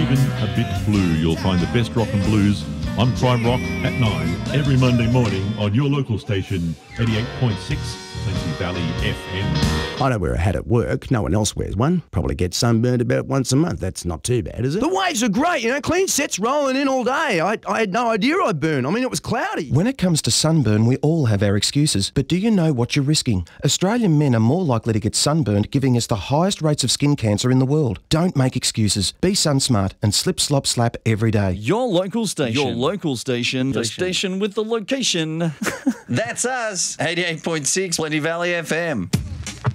even a bit blue. You'll find the best rock and blues on Prime Rock at 9 every Monday morning on your local station, 88.6 Plenty Valley FM. I don't wear a hat at work. No one else wears one. Probably get sunburned about once a month. That's not too bad, is it? The waves are great, clean sets rolling in all day. I had no idea I'd burn. I mean, it was cloudy. When it comes to sunburn, we all have our excuses. But do you know what you're risking? Australian men are more likely to get sunburned, giving us the highest rates of skin cancer in the world. Don't make excuses. Be sun smart and slip, slop, slap every day. Your local station. The station with the location. That's us, 88.6 Plenty Valley FM.